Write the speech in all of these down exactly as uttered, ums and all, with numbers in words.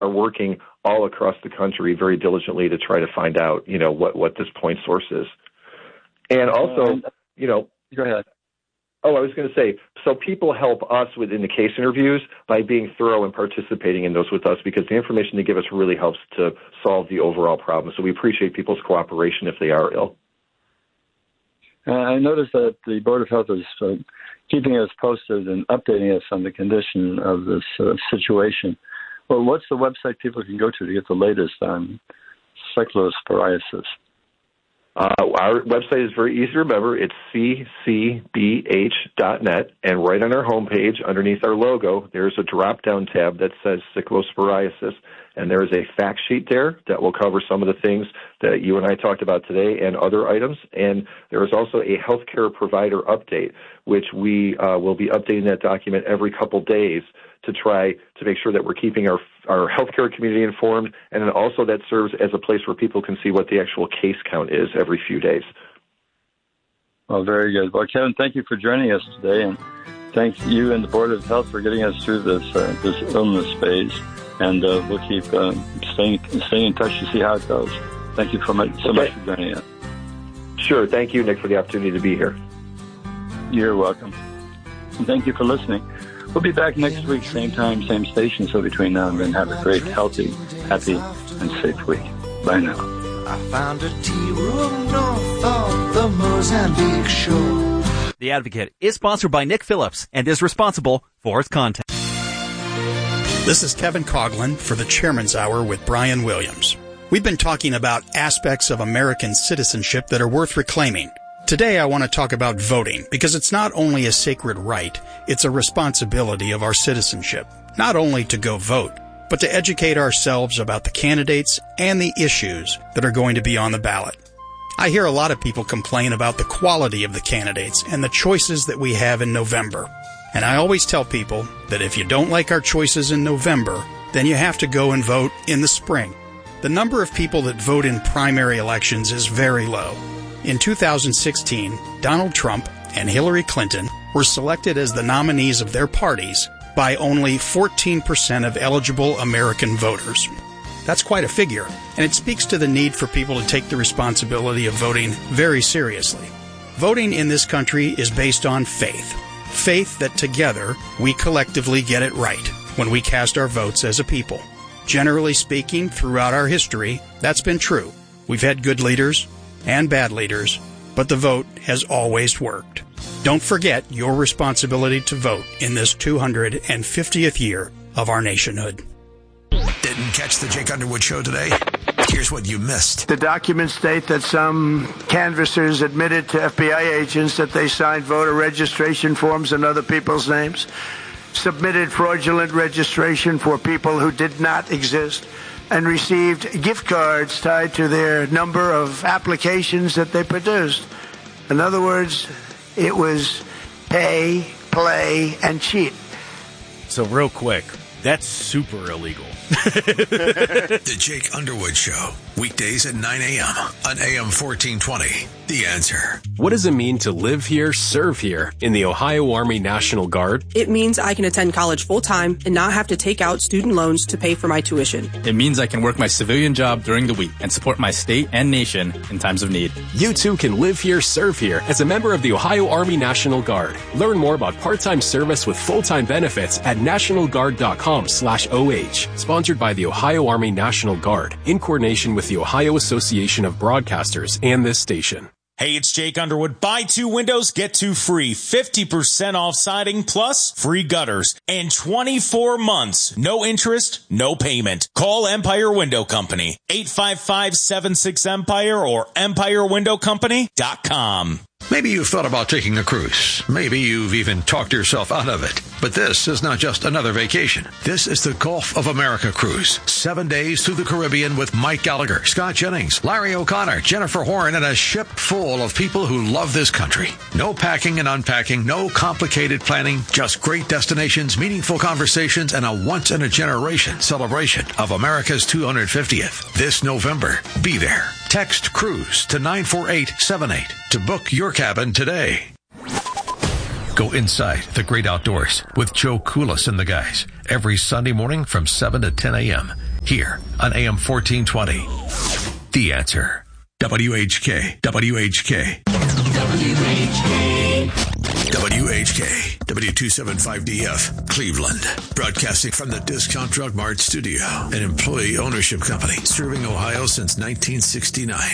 are working all across the country very diligently to try to find out, you know, what, what this point source is. And also, you know, go ahead. Oh, I was going to say, so people help us within the case interviews by being thorough and participating in those with us, because the information they give us really helps to solve the overall problem. So we appreciate people's cooperation if they are ill. Uh, I noticed that the Board of Health is uh, keeping us posted and updating us on the condition of this uh, situation. Well, what's the website people can go to to get the latest on cyclosporiasis? Uh, our website is very easy to remember. It's c c b h dot net, and right on our homepage, underneath our logo, there's a drop-down tab that says cyclosporiasis, and there is a fact sheet there that will cover some of the things that you and I talked about today and other items. And there is also a healthcare provider update, which we uh, will be updating that document every couple days to try to make sure that we're keeping our our healthcare community informed, and then also that serves as a place where people can see what the actual case count is every few days. Well, very good. Well, Kevin, thank you for joining us today, and thank you and the Board of Health for getting us through this uh, this illness phase, and uh, we'll keep uh, staying staying in touch to see how it goes. Thank you so much, so much for joining us. Sure. Thank you, Nick, for the opportunity to be here. You're welcome. And thank you for listening. We'll be back next week, same time, same station. So between now and then, have a great, healthy, happy, and safe week. Bye now. I found a tea room north of the Mozambique shore. The Advocate is sponsored by Nick Phillips and is responsible for its content. This is Kevin Coughlin for the Chairman's Hour with Brian Williams. We've been talking about aspects of American citizenship that are worth reclaiming. Today I want to talk about voting, because it's not only a sacred right, it's a responsibility of our citizenship, not only to go vote, but to educate ourselves about the candidates and the issues that are going to be on the ballot. I hear a lot of people complain about the quality of the candidates and the choices that we have in November. And I always tell people that if you don't like our choices in November, then you have to go and vote in the spring. The number of people that vote in primary elections is very low. In two thousand sixteen, Donald Trump and Hillary Clinton were selected as the nominees of their parties by only fourteen percent of eligible American voters. That's quite a figure, and it speaks to the need for people to take the responsibility of voting very seriously. Voting in this country is based on faith. Faith that together we collectively get it right when we cast our votes as a people. Generally speaking, throughout our history, that's been true. We've had good leaders and bad leaders, but the vote has always worked. Don't forget your responsibility to vote in this two hundred fiftieth year of our nationhood. Didn't catch the Jake Underwood Show today? Here's what you missed. The documents state that some canvassers admitted to F B I agents that they signed voter registration forms in other people's names, submitted fraudulent registration for people who did not exist, and received gift cards tied to their number of applications that they produced. In other words, it was pay, play, and cheat. So real quick, that's super illegal. The Jake Underwood Show, weekdays at nine a.m. on A M fourteen twenty. The Answer. What does it mean to live here, serve here in the Ohio Army National Guard? It means I can attend college full-time and not have to take out student loans to pay for my tuition. It means I can work my civilian job during the week and support my state and nation in times of need. You too can live here, serve here as a member of the Ohio Army National Guard. Learn more about part-time service with full-time benefits at nationalguard.com slash OH. Sponsored by the Ohio Army National Guard in coordination with the Ohio Association of Broadcasters and this station. Hey, it's Jake Underwood. Buy two windows, get two free. fifty percent off siding plus free gutters. And twenty-four months. No interest, no payment. Call Empire Window Company. eight five five, seven six, EMPIRE or empire window company dot com. Maybe you've thought about taking a cruise. Maybe you've even talked yourself out of it. But this is not just another vacation. This is the Gulf of America cruise. Seven days through the Caribbean with Mike Gallagher, Scott Jennings, Larry O'Connor, Jennifer Horn, and a ship full of people who love this country. No packing and unpacking, no complicated planning, just great destinations, meaningful conversations, and a once-in-a-generation celebration of America's two hundred fiftieth. This November, be there. Text CRUISE to nine four eight seven eight to book your cabin today. Go inside the great outdoors with Joe Koulis and the guys every Sunday morning from seven to ten a.m. here on A M fourteen twenty. The Answer. W H K. W H K. W H K. W H K. W two seventy-five D F. Cleveland. Broadcasting from the Discount Drug Mart studio. An employee ownership company serving Ohio since nineteen sixty-nine.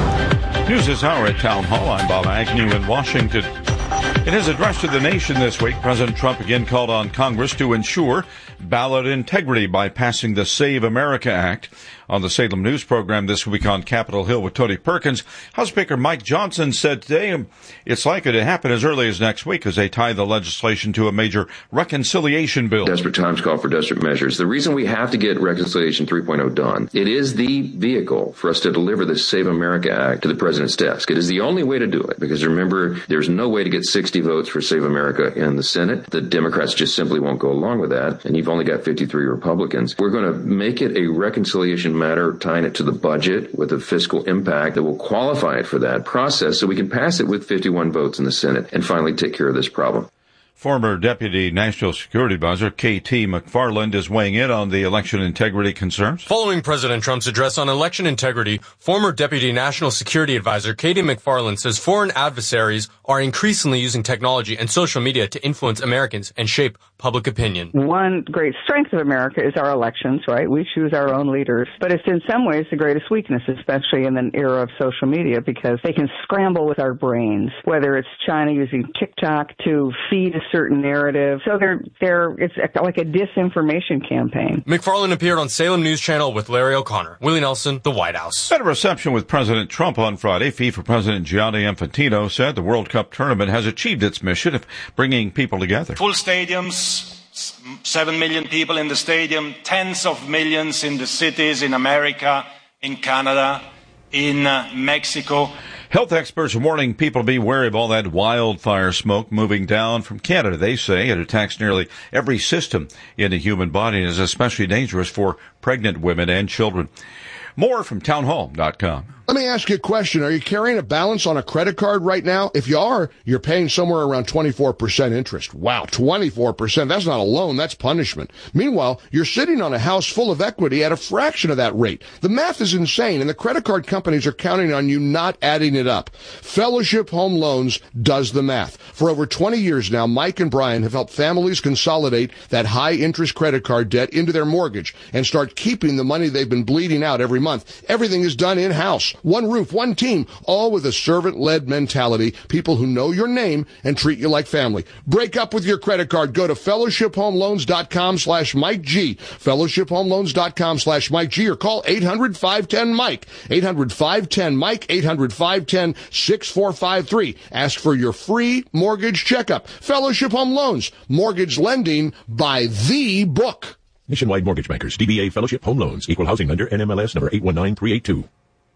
News this hour at Town Hall. I'm Bob Agnew in Washington. In his address to the nation this week, President Trump again called on Congress to ensure ballot integrity by passing the Save America Act. On the Salem News program this week on Capitol Hill with Tony Perkins, House Speaker Mike Johnson said today it's likely to happen as early as next week as they tie the legislation to a major reconciliation bill. Desperate times call for desperate measures. The reason we have to get Reconciliation three point oh done, it is the vehicle for us to deliver this Save America Act to the president's desk. It is the only way to do it, because remember, there's no way to get sixty votes for Save America in the Senate. The Democrats just simply won't go along with that, and you've only got fifty-three Republicans. We're going to make it a reconciliation matter, tying it to the budget with a fiscal impact that will qualify it for that process so we can pass it with fifty-one votes in the Senate and finally take care of this problem. Former Deputy National Security Advisor K T McFarland is weighing in on the election integrity concerns. Following President Trump's address on election integrity, former Deputy National Security Advisor K T McFarland says foreign adversaries are increasingly using technology and social media to influence Americans and shape public opinion. One great strength of America is our elections, right? We choose our own leaders. But it's in some ways the greatest weakness, especially in an era of social media, because they can scramble with our brains, whether it's China using TikTok to feed a certain narrative. So they're, they're, it's like a disinformation campaign. McFarland appeared on Salem News Channel with Larry O'Connor. Willie Nelson, The White House. At a reception with President Trump on Friday, FIFA President Gianni Infantino said the World Cup tournament has achieved its mission of bringing people together. Full stadiums, seven million people in the stadium, tens of millions in the cities in America, in Canada, in uh, Mexico. Health experts are warning people to be wary of all that wildfire smoke moving down from Canada. They say it attacks nearly every system in the human body and is especially dangerous for pregnant women and children. More from townhall dot com. Let me ask you a question. Are you carrying a balance on a credit card right now? If you are, you're paying somewhere around twenty-four percent interest. Wow, twenty-four percent. That's not a loan, that's punishment. Meanwhile, you're sitting on a house full of equity at a fraction of that rate. The math is insane, and the credit card companies are counting on you not adding it up. Fellowship Home Loans does the math. For over twenty years now, Mike and Brian have helped families consolidate that high-interest credit card debt into their mortgage and start keeping the money they've been bleeding out every month. Everything is done in-house. One roof, one team, all with a servant-led mentality, people who know your name and treat you like family. Break up with your credit card. Go to fellowship home loans dot com slash Mike G, fellowship home loans dot com slash Mike G, or call eight hundred, five one zero, Mike, eight hundred, five one zero, Mike, eight hundred, five one zero, six four five three. Ask for your free mortgage checkup. Fellowship Home Loans, mortgage lending by the book. Nationwide Mortgage Bankers, D B A Fellowship Home Loans, Equal Housing Lender, N M L S number eight one nine three eight two.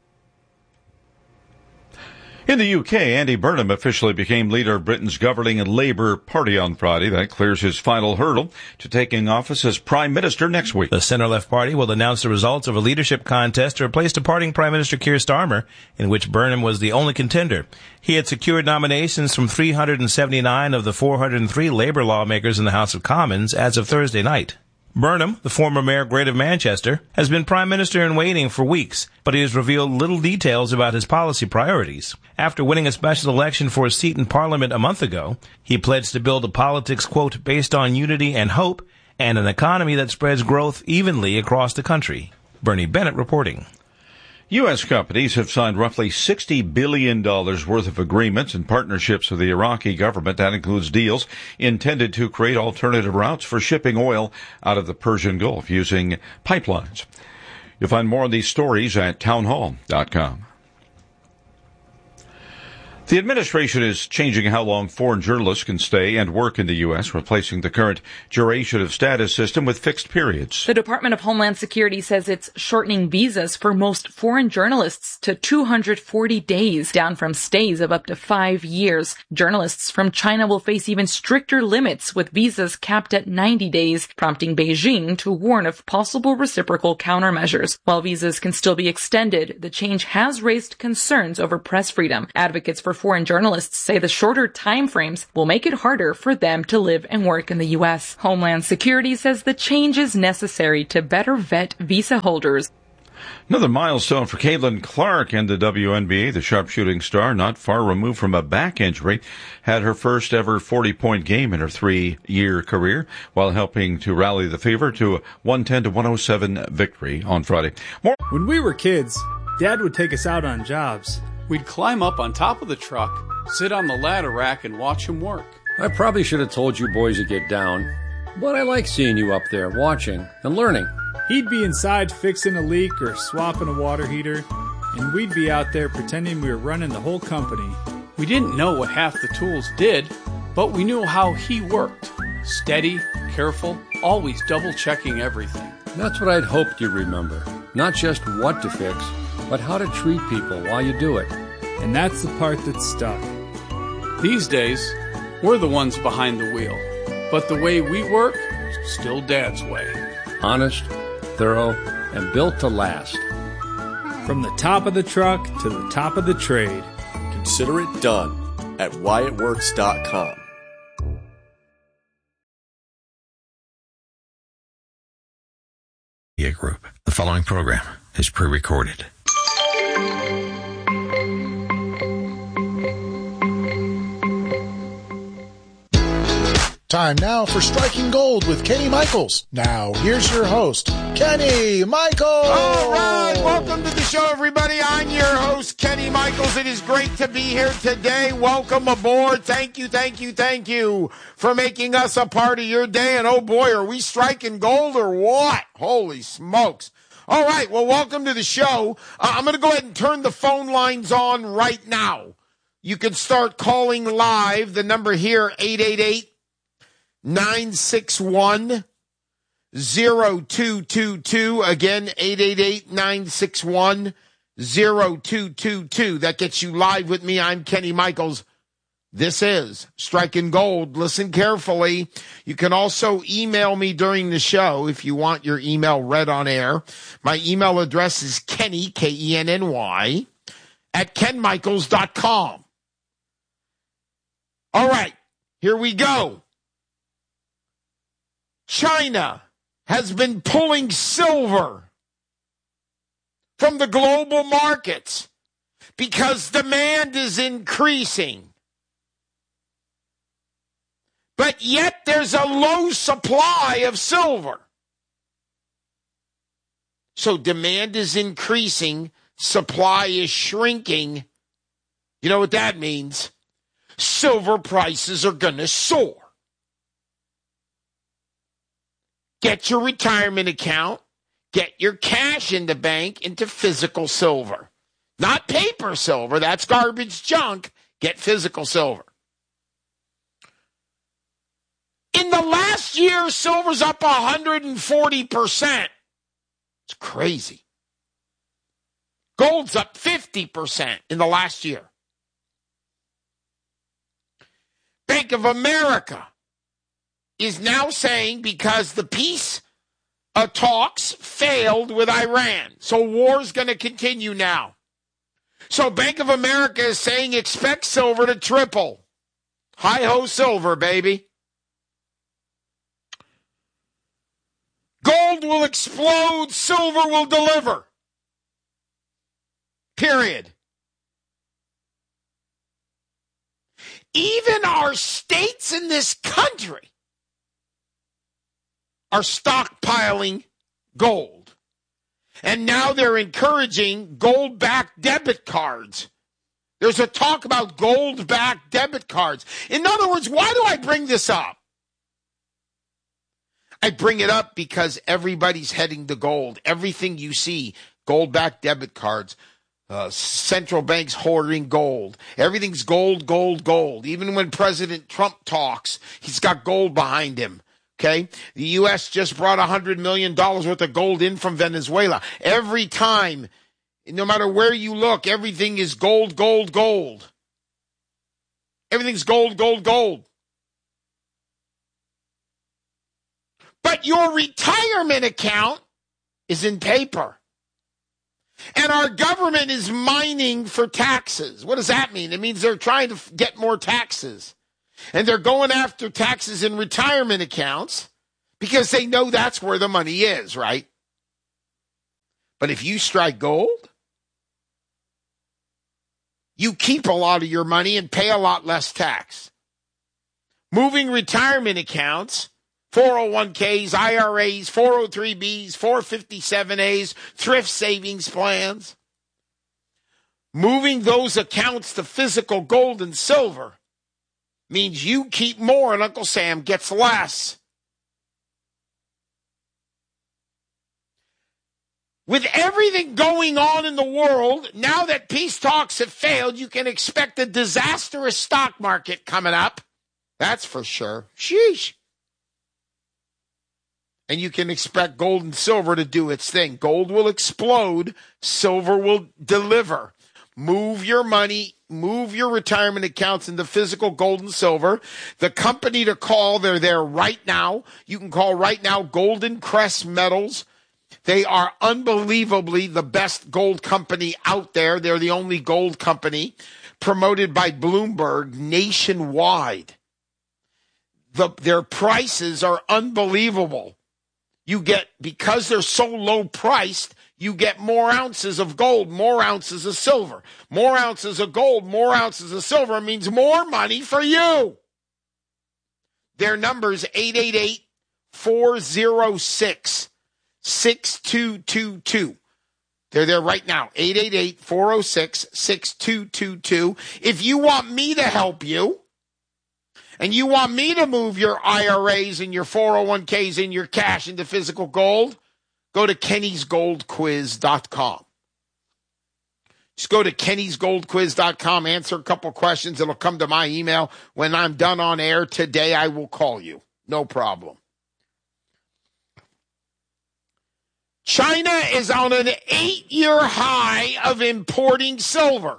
In the U K, Andy Burnham officially became leader of Britain's governing Labour Party on Friday. That clears his final hurdle to taking office as Prime Minister next week. The centre-left party will announce the results of a leadership contest to replace departing Prime Minister Keir Starmer, in which Burnham was the only contender. He had secured nominations from three hundred seventy-nine of the four hundred three Labour lawmakers in the House of Commons as of Thursday night. Burnham, the former mayor of Greater Manchester, has been Prime Minister in waiting for weeks, but he has revealed little details about his policy priorities. After winning a special election for a seat in Parliament a month ago, he pledged to build a politics, quote, based on unity and hope, and an economy that spreads growth evenly across the country. Bernie Bennett reporting. U S companies have signed roughly sixty billion dollars worth of agreements and partnerships with the Iraqi government. That includes deals intended to create alternative routes for shipping oil out of the Persian Gulf using pipelines. You'll find more on these stories at townhall dot com. The administration is changing how long foreign journalists can stay and work in the U S, replacing the current duration of status system with fixed periods. The Department of Homeland Security says it's shortening visas for most foreign journalists to two hundred forty days, down from stays of up to five years. Journalists from China will face even stricter limits, with visas capped at ninety days, prompting Beijing to warn of possible reciprocal countermeasures. While visas can still be extended, the change has raised concerns over press freedom. Advocates for foreign journalists say the shorter time frames will make it harder for them to live and work in the U S. Homeland Security says the change is necessary to better vet visa holders. Another milestone for Caitlin Clark and the W N B A. The sharpshooting star, not far removed from a back injury, had her first ever forty-point game in her three-year career while helping to rally the Fever to a one ten to one oh seven victory on Friday. More- when we were kids, Dad would take us out on jobs. We'd climb up on top of the truck, sit on the ladder rack, and watch him work. I probably should have told you boys to get down, but I like seeing you up there watching and learning. He'd be inside fixing a leak or swapping a water heater, and we'd be out there pretending we were running the whole company. We didn't know what half the tools did, but we knew how he worked. Steady, careful, always double-checking everything. That's what I'd hoped you'd remember. Not just what to fix, but how to treat people while you do it. And that's the part that stuck. These days, we're the ones behind the wheel, but the way we work, still Dad's way. Honest, thorough, and built to last. From the top of the truck to the top of the trade. Consider it done at Wyatt Works dot com. Group. The following program is pre-recorded. Time now for Striking Gold with Kenny Michaels. Now, here's your host, Kenny Michaels. All right, welcome to the show, everybody. I'm your host, Kenny Michaels. It is great to be here today. Welcome aboard. Thank you, thank you, thank you for making us a part of your day. And oh boy, are we striking gold or what? Holy smokes. All right, well, welcome to the show. Uh, I'm going to go ahead and turn the phone lines on right now. You can start calling live. The number here, eight eight eight, nine six one, zero two two two. Again, eight eight eight, nine six one, zero two two two. That gets you live with me. I'm Kenny Michaels. This is Striking Gold. Listen carefully. You can also email me during the show if you want your email read on air. My email address is Kenny, K E N N Y, at ken michaels dot com. All right, here we go. China has been pulling silver from the global markets because demand is increasing. But yet there's a low supply of silver. So demand is increasing, supply is shrinking. You know what that means? Silver prices are going to soar. Get your retirement account, get your cash in the bank into physical silver. Not paper silver, that's garbage junk. Get physical silver. In the last year, silver's up one hundred forty percent. It's crazy. Gold's up fifty percent in the last year. Bank of America is now saying because the peace uh, talks failed with Iran, so war's going to continue now. So Bank of America is saying expect silver to triple. Hi-ho silver, baby. Gold will explode, silver will deliver. Period. Even our states in this country are stockpiling gold. And now they're encouraging gold-backed debit cards. There's a talk about gold-backed debit cards. In other words, why do I bring this up? I bring it up because everybody's heading to gold. Everything you see, gold-backed debit cards, uh, central banks hoarding gold. Everything's gold, gold, gold. Even when President Trump talks, he's got gold behind him. Okay? The U S just brought one hundred million dollars worth of gold in from Venezuela. Every time, no matter where you look, everything is gold, gold, gold. Everything's gold, gold, gold. But your retirement account is in paper. And our government is mining for taxes. What does that mean? It means they're trying to f- get more taxes. And they're going after taxes in retirement accounts because they know that's where the money is, right? But if you strike gold, you keep a lot of your money and pay a lot less tax. Moving retirement accounts, four oh one k's, I R As, four oh three B's, four fifty-seven A's, thrift savings plans. Moving those accounts to physical gold and silver means you keep more and Uncle Sam gets less. With everything going on in the world, now that peace talks have failed, you can expect a disastrous stock market coming up. That's for sure. Sheesh. And you can expect gold and silver to do its thing. Gold will explode. Silver will deliver. Move your money, move your retirement accounts into physical gold and silver. The company to call, they're there right now. You can call right now Golden Crest Metals. They are unbelievably the best gold company out there. They're the only gold company promoted by Bloomberg nationwide. The, their prices are unbelievable. You get, because they're so low priced, you get more ounces of gold, more ounces of silver. More ounces of gold, more ounces of silver means more money for you. Their number is eight eight eight, four oh six, six two two two. They're there right now, eight eight eight, four oh six, six two two two. If you want me to help you, and you want me to move your I R As and your four oh one k's and your cash into physical gold, go to Kennys Gold Quiz dot com. Just go to Kennys Gold Quiz dot com, answer a couple questions. It'll come to my email. When I'm done on air today, I will call you. No problem. China is on an eight-year high of importing silver.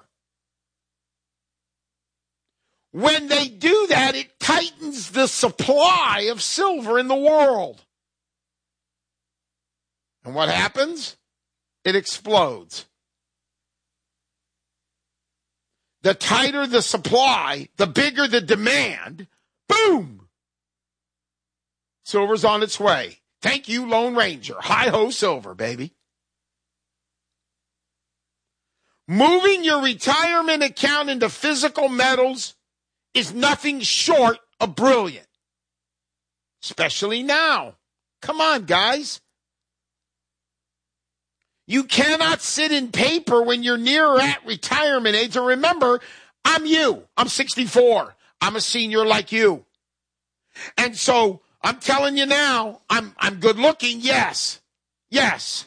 When they do that, it tightens the supply of silver in the world. And what happens? It explodes. The tighter the supply, the bigger the demand. Boom! Silver's on its way. Thank you, Lone Ranger. Hi-ho, silver, baby. Moving your retirement account into physical metals is nothing short of brilliant. Especially now. Come on, guys. You cannot sit in paper when you're near or at retirement age. And remember, I'm you. I'm sixty-four. I'm a senior like you. And so I'm telling you now, I'm I'm good looking, yes. Yes.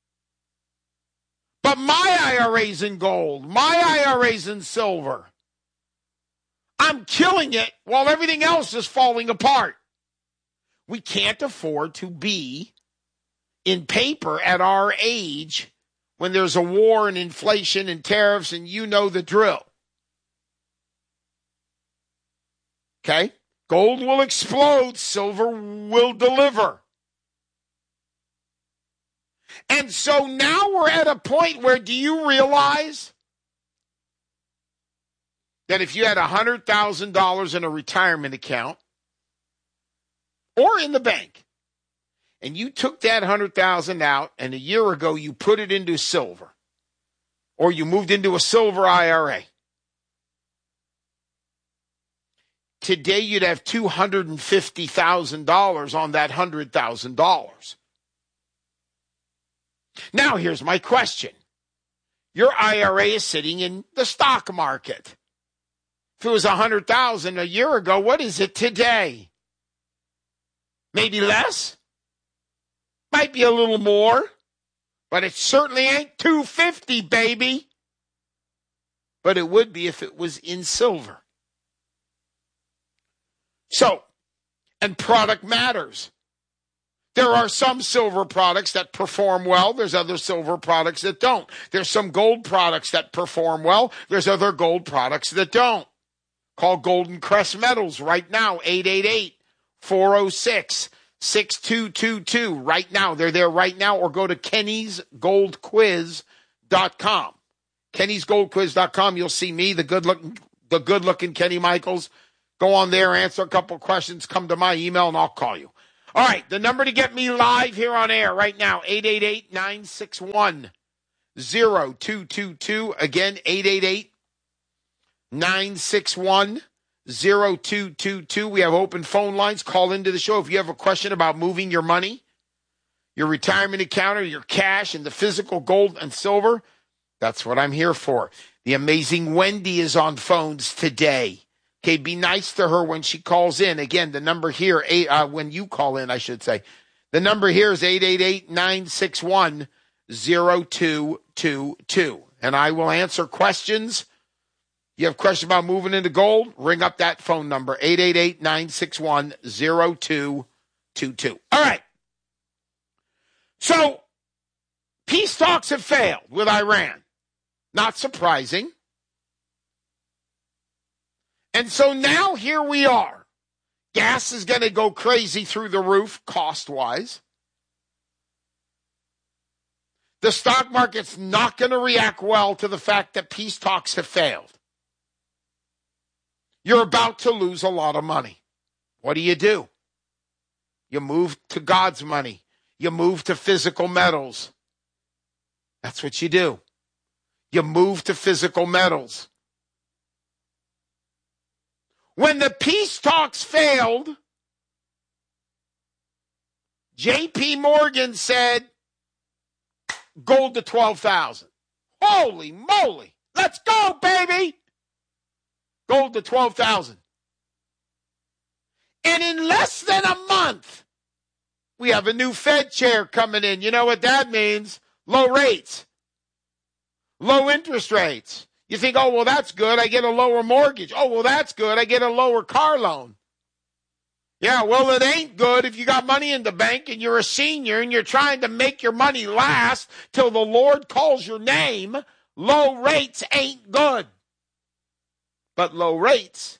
But my I R A's in gold. My I R A's in silver. I'm killing it while everything else is falling apart. We can't afford to be in paper at our age when there's a war and inflation and tariffs and you know the drill. Okay? Gold will explode, silver will deliver. And so now we're at a point where, do you realize that if you had one hundred thousand dollars in a retirement account or in the bank, and you took that one hundred thousand dollars out and a year ago you put it into silver, or you moved into a silver I R A, today you'd have two hundred fifty thousand dollars on that one hundred thousand dollars. Now here's my question. Your I R A is sitting in the stock market. If it was one hundred thousand dollars a year ago, what is it today? Maybe less? Might be a little more, but it certainly ain't two hundred fifty, baby. But it would be if it was in silver. So, and product matters. There are some silver products that perform well. There's other silver products that don't. There's some gold products that perform well. There's other gold products that don't. Call Golden Crest Metals right now, eight eight eight, four oh six, six two two two. Right now. They're there right now. Or go to Kennys Gold Quiz dot com. Kenny's Gold Quiz dot com. You'll see me, the good looking, the good looking Kenny Michaels. Go on there, answer a couple questions, come to my email, and I'll call you. All right, the number to get me live here on air right now, eight eight eight, nine six one, zero two two two. Again, eight eight eight, nine six one, zero two two two. We have open phone lines. Call into the show if you have a question about moving your money, your retirement account, or your cash into physical gold and silver. That's what I'm here for. The amazing Wendy is on phones today. Okay, be nice to her when she calls in. Again, the number here, eight, uh, when you call in, I should say. The number here is eight eight eight, nine six one, zero two two two. And I will answer questions. You have questions about moving into gold? Ring up that phone number, eight eight eight, nine six one, zero two two two. All right. So, peace talks have failed with Iran. Not surprising. And so now here we are. Gas is going to go crazy through the roof, cost-wise. The stock market's not going to react well to the fact that peace talks have failed. You're about to lose a lot of money. What do you do? You move to God's money. You move to physical metals. That's what you do. You move to physical metals. When the peace talks failed, J P Morgan said, gold to twelve thousand. Holy moly. Let's go, baby. Gold to twelve thousand. And in less than a month, we have a new Fed chair coming in. You know what that means? Low rates. Low interest rates. You think, oh, well, that's good. I get a lower mortgage. Oh, well, that's good. I get a lower car loan. Yeah, well, it ain't good if you got money in the bank and you're a senior and you're trying to make your money last till the Lord calls your name. Low rates ain't good. But low rates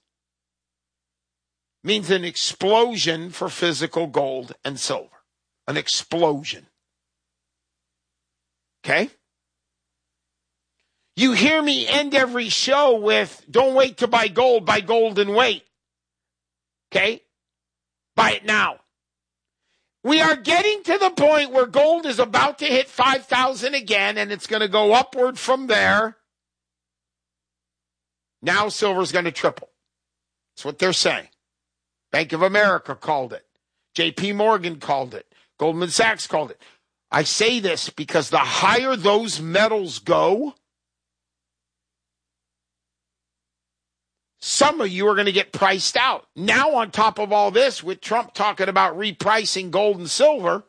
means an explosion for physical gold and silver. An explosion. Okay? You hear me end every show with, don't wait to buy gold, buy gold and wait. Okay? Buy it now. We are getting to the point where gold is about to hit five thousand again, and it's going to go upward from there. Now silver's going to triple. That's what they're saying. Bank of America called it. J P Morgan called it. Goldman Sachs called it. I say this because the higher those metals go, some of you are going to get priced out. Now, on top of all this, with Trump talking about repricing gold and silver,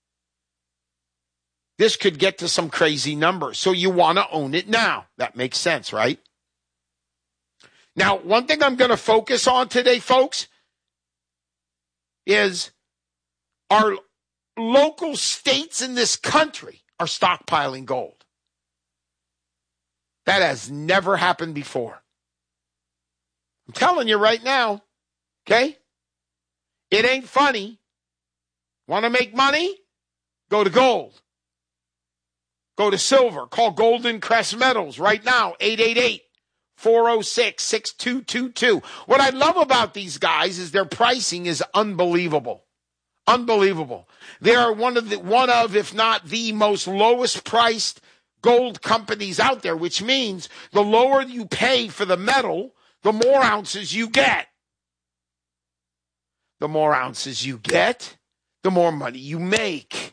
this could get to some crazy numbers. So you want to own it now. That makes sense, right? Now, one thing I'm going to focus on today, folks, is our local states in this country are stockpiling gold. That has never happened before. I'm telling you right now, okay? It ain't funny. Want to make money? Go to gold. Go to silver. Call Golden Crest Metals right now, eight eight eight, four oh six, six two two two. What I love about these guys is their pricing is unbelievable. Unbelievable. They are one of the, one of, if not the most lowest priced gold companies out there, which means the lower you pay for the metal, the more ounces you get. The more ounces you get, the more money you make.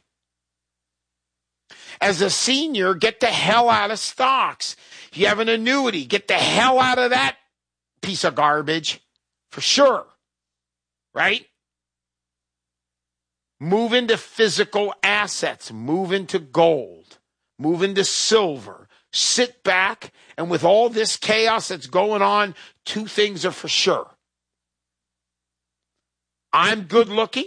As a senior, get the hell out of stocks. If you have an annuity, get the hell out of that piece of garbage. For sure. Right? Move into physical assets. Move into gold. Move into silver. Sit back, and with all this chaos that's going on, two things are for sure. I'm good looking,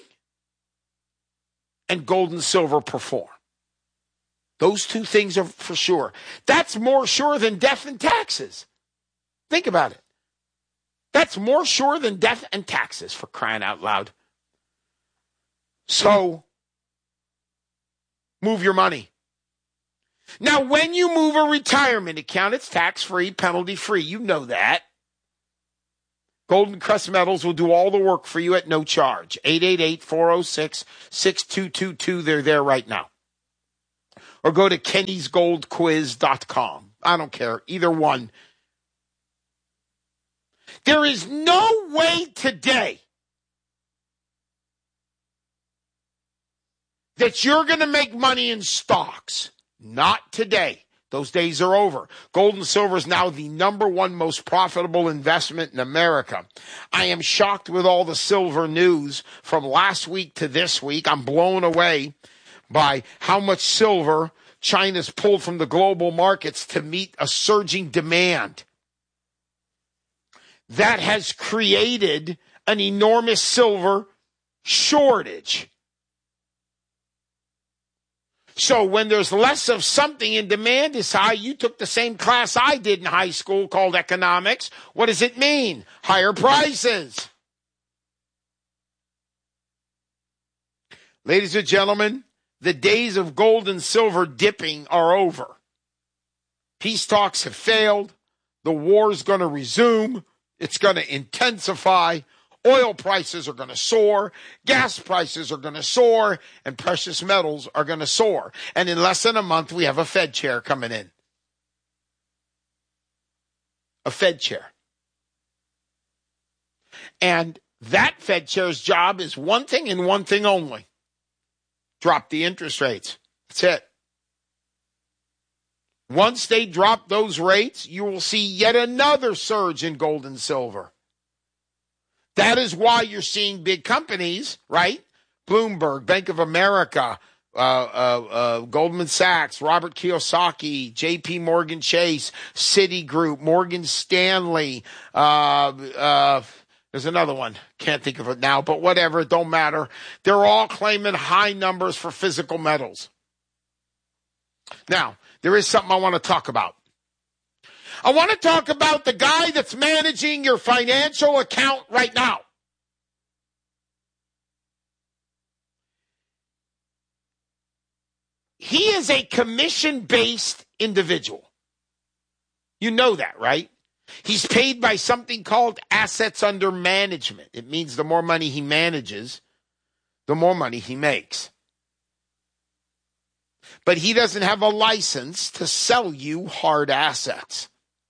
and gold and silver perform. Those two things are for sure. That's more sure than death and taxes. Think about it. That's more sure than death and taxes, for crying out loud. So, move your money. Now, when you move a retirement account, it's tax-free, penalty-free. You know that. Golden Crest Metals will do all the work for you at no charge. eight eight eight, four oh six, six two two two. They're there right now. Or go to kennys gold quiz dot com. I don't care. Either one. There is no way today that you're going to make money in stocks. Not today. Those days are over. Gold and silver is now the number one most profitable investment in America. I am shocked with all the silver news from last week to this week. I'm blown away by how much silver China's pulled from the global markets to meet a surging demand. That has created an enormous silver shortage. So when there's less of something in demand is high, you took the same class I did in high school called economics. What does it mean? Higher prices. Ladies and gentlemen, the days of gold and silver dipping are over. Peace talks have failed. The war is going to resume. It's going to intensify. Oil prices are going to soar, gas prices are going to soar, and precious metals are going to soar. And in less than a month, we have a Fed chair coming in. A Fed chair. And that Fed chair's job is one thing and one thing only. Drop the interest rates. That's it. Once they drop those rates, you will see yet another surge in gold and silver. That is why you're seeing big companies, right? Bloomberg, Bank of America, uh, uh, uh, Goldman Sachs, Robert Kiyosaki, J P Morgan Chase, Citigroup, Morgan Stanley. Uh, uh, there's another one. Can't think of it now, but whatever. It don't matter. They're all claiming high numbers for physical metals. Now, there is something I want to talk about. I want to talk about the guy that's managing your financial account right now. He is a commission-based individual. You know that, right? He's paid by something called assets under management. It means the more money he manages, the more money he makes. But he doesn't have a license to sell you hard assets.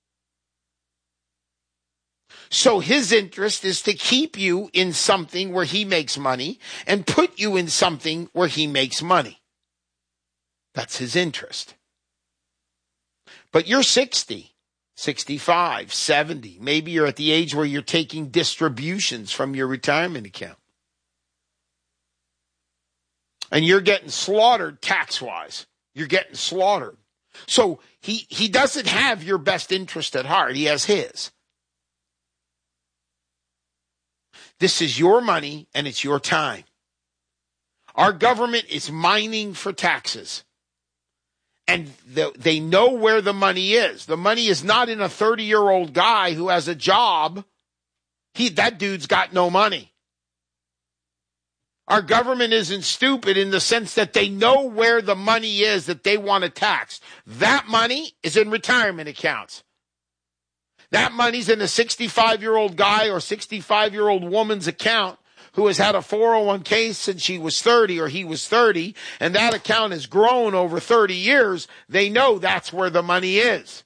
So his interest is to keep you in something where he makes money and put you in something where he makes money. That's his interest. But you're sixty, sixty-five, seventy. Maybe you're at the age where you're taking distributions from your retirement account. And you're getting slaughtered tax-wise. You're getting slaughtered. So he, he doesn't have your best interest at heart. He has his. This is your money, and it's your time. Our government is mining for taxes. And the, they know where the money is. The money is not in a thirty-year-old guy who has a job. He, that dude's got no money. Our government isn't stupid in the sense that they know where the money is that they want to tax. That money is in retirement accounts. That money's in a sixty-five-year-old guy or sixty-five-year-old woman's account who has had a four oh one k since she was thirty or he was thirty, and that account has grown over thirty years. They know that's where the money is.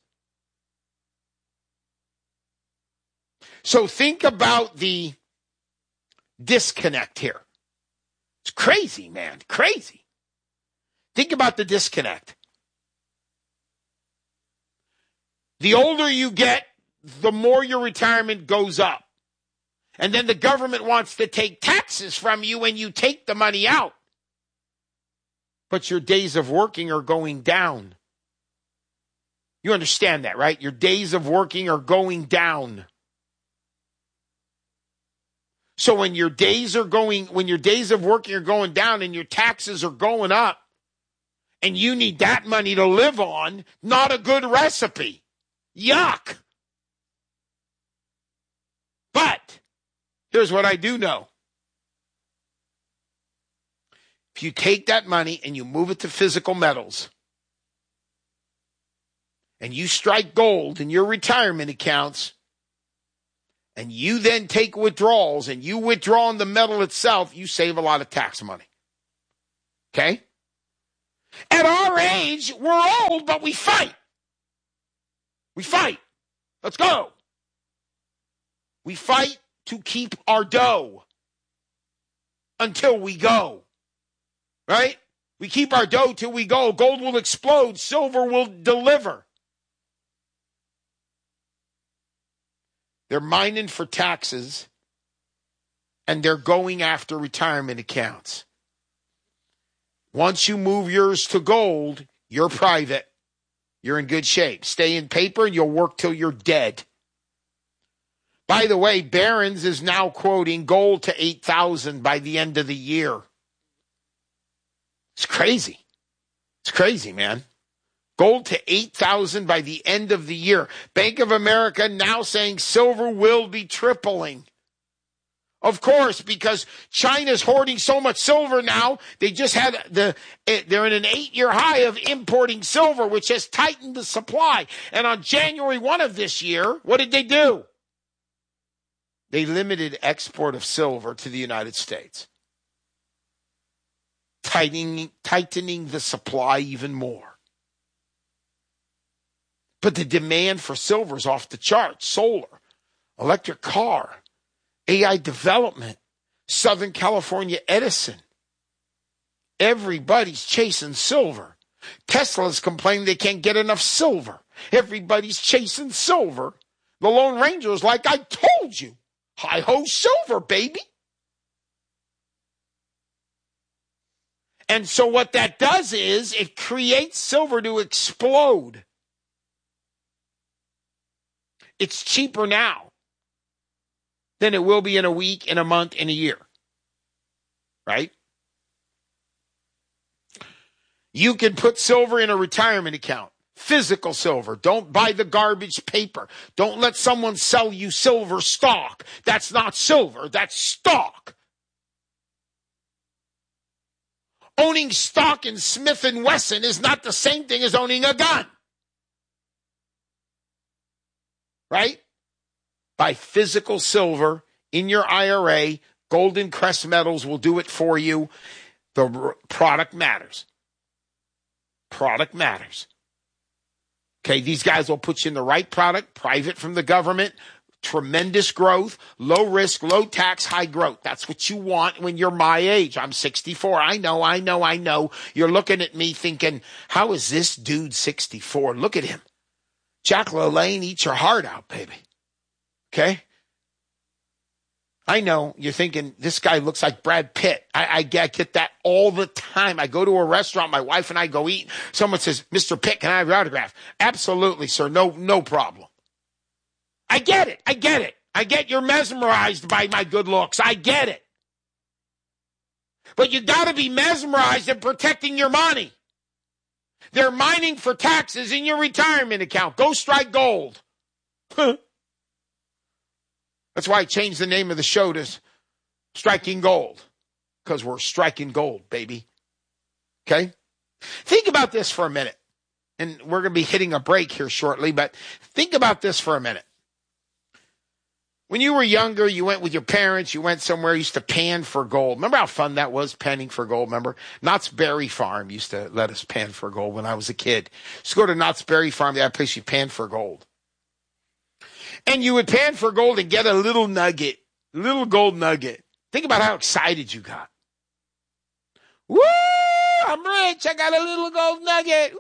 So think about the disconnect here. It's crazy, man. Crazy. Think about the disconnect. The older you get, the more your retirement goes up. And then the government wants to take taxes from you when you take the money out. But your days of working are going down. You understand that, right? Your days of working are going down. So when your days are going, when your days of working are going down and your taxes are going up, and you need that money to live on, not a good recipe. Yuck. But here's what I do know. If you take that money and you move it to physical metals, and you strike gold in your retirement accounts, and you then take withdrawals and you withdraw on the metal itself, you save a lot of tax money. Okay? At our age, we're old, but we fight. We fight. Let's go. We fight to keep our dough until we go. Right? We keep our dough till we go. Gold will explode. Silver will deliver. They're mining for taxes, and they're going after retirement accounts. Once you move yours to gold, you're private. You're in good shape. Stay in paper, and you'll work till you're dead. By the way, Barron's is now quoting gold to eight thousand by the end of the year. It's crazy. It's crazy, man. Gold to eight thousand by the end of the year. Bank of America now saying silver will be tripling. Of course, because China's hoarding so much silver now, they just had the, they're in an eight-year high of importing silver, which has tightened the supply. And on January first of this year, what did they do? They limited export of silver to the United States, tightening, tightening the supply even more. But the demand for silver is off the charts. Solar, electric car, A I development, Southern California Edison. Everybody's chasing silver. Tesla's complaining they can't get enough silver. Everybody's chasing silver. The Lone Ranger is like, I told you. Hi-ho silver, baby. And so what that does is it creates silver to explode. It's cheaper now than it will be in a week, in a month, in a year. Right? You can put silver in a retirement account. Physical silver. Don't buy the garbage paper. Don't let someone sell you silver stock. That's not silver. That's stock. Owning stock in Smith and Wesson is not the same thing as owning a gun. Right? Buy physical silver in your I R A. Golden Crest Metals will do it for you. The r- product matters. Product matters. Okay, these guys will put you in the right product, private from the government, tremendous growth, low risk, low tax, high growth. That's what you want when you're my age. I'm sixty-four. I know, I know, I know. You're looking at me thinking, how is this dude sixty-four? Look at him. Jack LaLanne, eat your heart out, baby. Okay? I know you're thinking, this guy looks like Brad Pitt. I, I, get, I get that all the time. I go to a restaurant, my wife and I go eat. Someone says, Mister Pitt, can I have your autograph? Absolutely, sir. No, no problem. I get it. I get it. I get you're mesmerized by my good looks. I get it. But you got to be mesmerized in protecting your money. They're mining for taxes in your retirement account. Go strike gold. That's why I changed the name of the show to Striking Gold. Because we're striking gold, baby. Okay? Think about this for a minute. And we're going to be hitting a break here shortly, but think about this for a minute. When you were younger, you went with your parents, you went somewhere, you used to pan for gold. Remember how fun that was, panning for gold? Remember? Knott's Berry Farm used to let us pan for gold when I was a kid. Just go to Knott's Berry Farm, that place you pan for gold. And you would pan for gold and get a little nugget, little gold nugget. Think about how excited you got. Woo! I'm rich, I got a little gold nugget. Woo!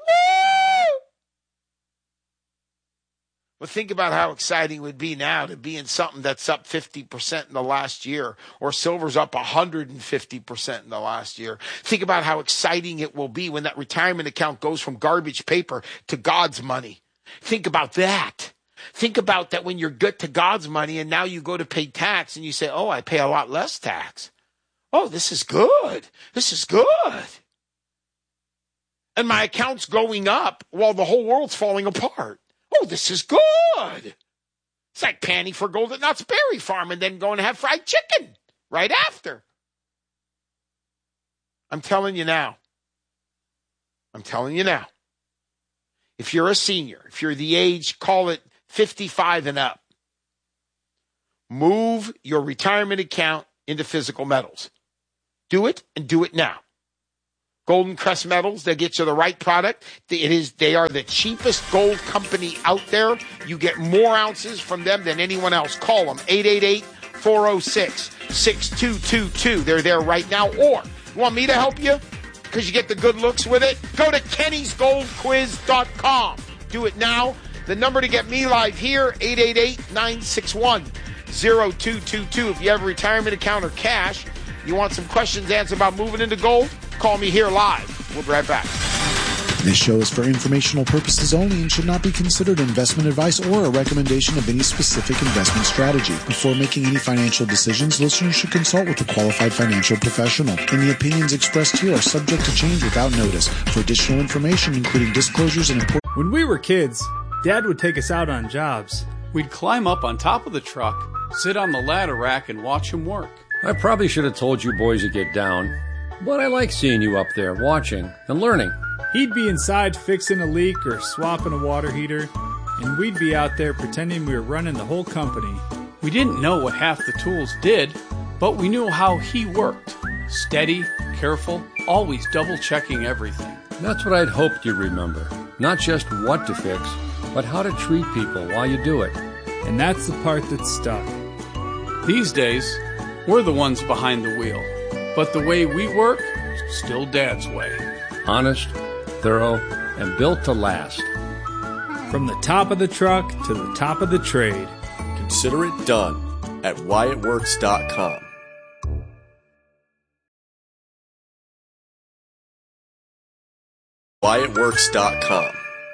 Well, think about how exciting it would be now to be in something that's up fifty percent in the last year, or silver's up one hundred fifty percent in the last year. Think about how exciting it will be when that retirement account goes from garbage paper to God's money. Think about that. Think about that when you're good to God's money and now you go to pay tax and you say, oh, I pay a lot less tax. Oh, this is good. This is good. And my account's going up while the whole world's falling apart. Oh, this is good. It's like panning for gold at Knott's Berry Farm and then going to have fried chicken right after. I'm telling you now. I'm telling you now. if you're a senior, if you're the age, call it fifty-five and up, move your retirement account into physical metals. Do it and do it now. Golden Crest Metals, they get you the right product. It is, they are the cheapest gold company out there. You get more ounces from them than anyone else. Call them, eight eight eight, four oh six, six two two two. They're there right now. Or, you want me to help you? Because you get the good looks with it? Go to Kennys Gold Quiz dot com. Do it now. The number to get me live here, eight eight eight, nine six one, zero two two two. If you have a retirement account or cash, you want some questions answered about moving into gold, call me here live. We'll be right back. This show is for informational purposes only and should not be considered investment advice or a recommendation of any specific investment strategy. Before making any financial decisions, listeners should consult with a qualified financial professional. Any opinions expressed here are subject to change without notice. For additional information, including disclosures and important... When we were kids, Dad would take us out on jobs. We'd climb up on top of the truck, sit on the ladder rack, and watch him work. I probably should have told you boys to get down, but I like seeing you up there watching and learning. He'd be inside fixing a leak or swapping a water heater, and we'd be out there pretending we were running the whole company. We didn't know what half the tools did, but we knew how he worked. Steady, careful, always double-checking everything. That's what I'd hoped you'd remember. Not just what to fix, but how to treat people while you do it. And that's the part that stuck. These days, we're the ones behind the wheel, but the way we work, still Dad's way. Honest, thorough, and built to last. From the top of the truck to the top of the trade. Consider it done at Wyatt Works dot com. Wyatt Works dot com.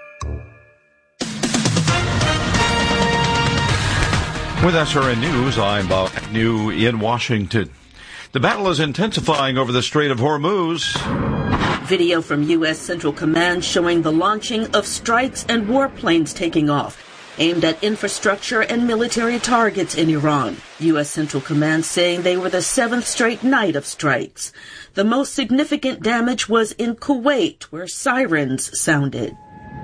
With S R N News, I'm Bob New in Washington. The battle is intensifying over the Strait of Hormuz. Video from U S Central Command showing the launching of strikes and warplanes taking off, aimed at infrastructure and military targets in Iran. U S Central Command saying they were the seventh straight night of strikes. The most significant damage was in Kuwait, where sirens sounded.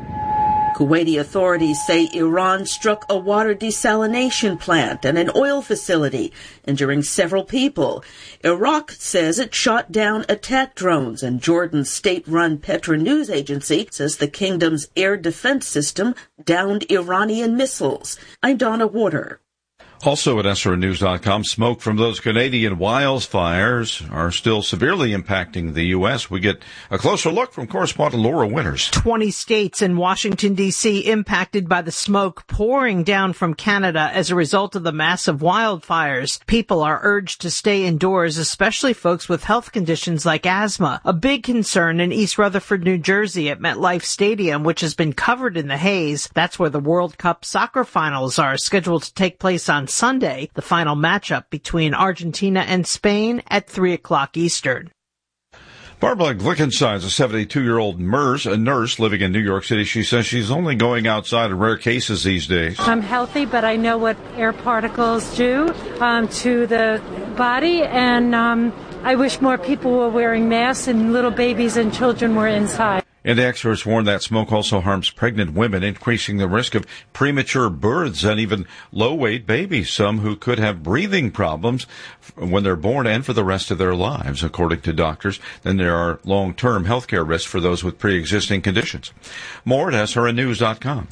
Kuwaiti authorities say Iran struck a water desalination plant and an oil facility, injuring several people. Iraq says it shot down attack drones, and Jordan's state-run Petra news agency says the kingdom's air defense system downed Iranian missiles. I'm Donna Warder. Also at S R N News dot com, smoke from those Canadian wildfires are still severely impacting the U S. We get a closer look from correspondent Laura Winters. twenty states and Washington, D C impacted by the smoke pouring down from Canada as a result of the massive wildfires. People are urged to stay indoors, especially folks with health conditions like asthma. A big concern in East Rutherford, New Jersey at MetLife Stadium, which has been covered in the haze. That's where the World Cup soccer finals are scheduled to take place on Sunday, the final matchup between Argentina and Spain at three o'clock Eastern. Barbara Glickenstein is a seventy-two-year-old nurse, a nurse living in New York City. She says she's only going outside in rare cases these days. I'm healthy, but I know what air particles do um, to the body, and um, I wish more people were wearing masks and little babies and children were inside. And experts warn that smoke also harms pregnant women, increasing the risk of premature births and even low-weight babies, some who could have breathing problems when they're born and for the rest of their lives, according to doctors. Then there are long-term health care risks for those with pre-existing conditions. More at S R N News dot com.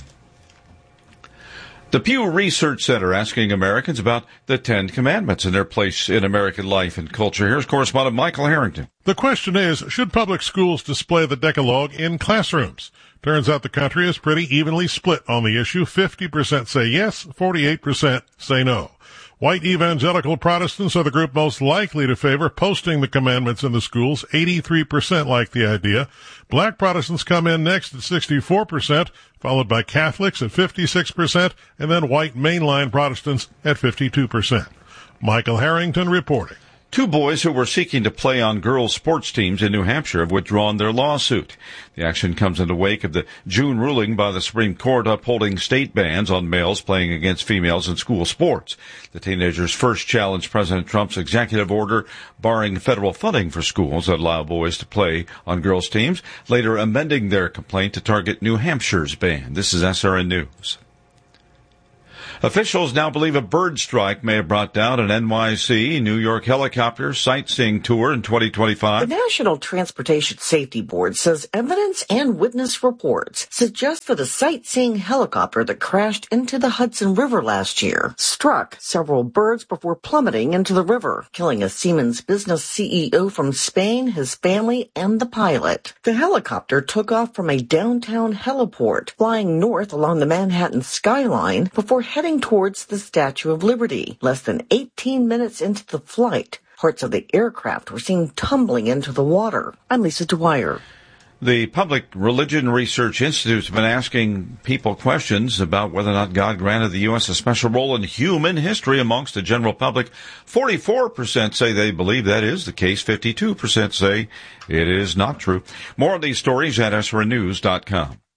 The Pew Research Center asking Americans about the Ten Commandments and their place in American life and culture. Here's correspondent Michael Harrington. The question is, should public schools display the Decalogue in classrooms? Turns out the country is pretty evenly split on the issue. fifty percent say yes, forty-eight percent say no. White evangelical Protestants are the group most likely to favor posting the commandments in the schools. eighty-three percent like the idea. Black Protestants come in next at sixty-four percent, followed by Catholics at fifty-six percent, and then white mainline Protestants at fifty-two percent. Michael Harrington reporting. Two boys who were seeking to play on girls' sports teams in New Hampshire have withdrawn their lawsuit. The action comes in the wake of the June ruling by the Supreme Court upholding state bans on males playing against females in school sports. The teenagers first challenged President Trump's executive order barring federal funding for schools that allow boys to play on girls' teams, later amending their complaint to target New Hampshire's ban. This is S R N News. Officials now believe a bird strike may have brought down an N Y C New York helicopter sightseeing tour in twenty twenty-five. The National Transportation Safety Board says evidence and witness reports suggest that a sightseeing helicopter that crashed into the Hudson River last year struck several birds before plummeting into the river, killing a Siemens business C E O from Spain, his family, and the pilot. The helicopter took off from a downtown heliport, flying north along the Manhattan skyline before heading towards the Statue of Liberty. Less than eighteen minutes into the flight, parts of the aircraft were seen tumbling into the water. I'm Lisa Dwyer. The Public Religion Research Institute has been asking people questions about whether or not God granted the U S a special role in human history amongst the general public. forty-four percent say they believe that is the case. fifty-two percent say it is not true. More of these stories at S R N news dot com.